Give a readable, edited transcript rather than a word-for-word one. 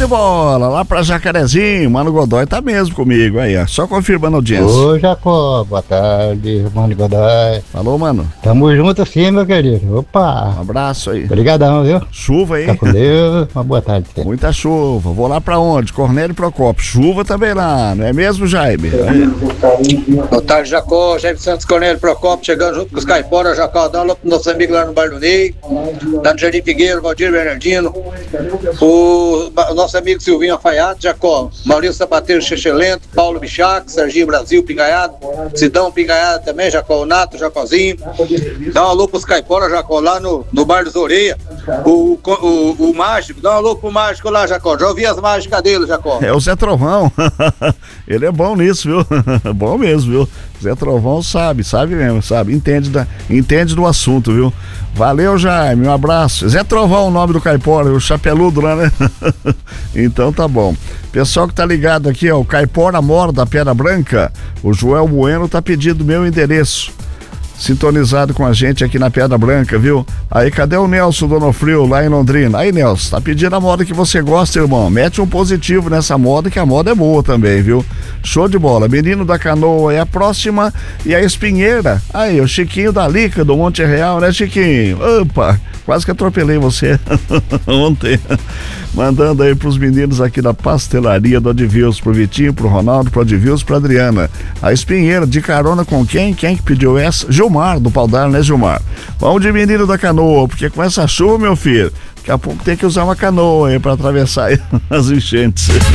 de bola, lá pra Jacarezinho, Mano Godoy tá mesmo comigo aí, ó, só confirmando a audiência. Ô, Jacó, boa tarde, Mano Godoy. Falou, mano. Tamo junto sim, meu querido. Opa. Um abraço aí. Obrigadão, viu? Chuva aí. Fica com Deus, uma boa tarde. Muita chuva. Vou lá pra onde? Cornélio Procópio. Chuva também lá, não é mesmo, Jaime? Boa tarde, Jacó. Jaime Santos, Cornélio Procópio, chegando junto com os caiporas. Jacó, dá um alô pro nosso amigo lá no Bar do Ney, lá no Jardim Figueiro, Valdir Bernardino. O nosso amigo Silvinho Afaiato, Jacó, Maurício Sapateiro Chechelento, Paulo Bichac, Serginho Brasil, Pingaiado, Sidão Pingaiado também, Jacó, o Nato, Jacózinho. Dá um alô pros caiporas, Jacó, lá no Bar dos Oreia. O Mágico, dá um alô pro Mágico lá, Jacó. Já ouvi as mágicas dele, Jacó. É o Zé Trovão. Ele é bom nisso, viu? Bom mesmo, viu? Zé Trovão sabe mesmo, sabe. Entende do assunto, viu? Valeu, Jaime, um abraço. Zé Trovão, o nome do caipora, o chapeludo lá, né? Então tá bom. Pessoal que tá ligado aqui, ó, o Caipora Mora da Pedra Branca, o Joel Bueno tá pedindo meu endereço. Sintonizado com a gente aqui na Pedra Branca, viu? Aí, cadê o Nelson Donofrio lá em Londrina? Aí, Nelson, tá pedindo a moda que você gosta, irmão. Mete um positivo nessa moda, que a moda é boa também, viu? Show de bola. Menino da Canoa é a próxima. E a Espinheira. Aí, o Chiquinho da Lica, do Monte Real, né, Chiquinho? Opa, quase que atropelei você ontem. Mandando aí pros meninos aqui da pastelaria do Advilso, pro Vitinho, pro Ronaldo, pro Advilso, pro Adriana. A Espinheira, de carona com quem? Quem que pediu essa? Gilmar, do Pau d'Arco, né, Gilmar? Vamos de Menino da Canoa, porque com essa chuva, meu filho, daqui a pouco tem que usar uma canoa aí pra atravessar aí as enchentes.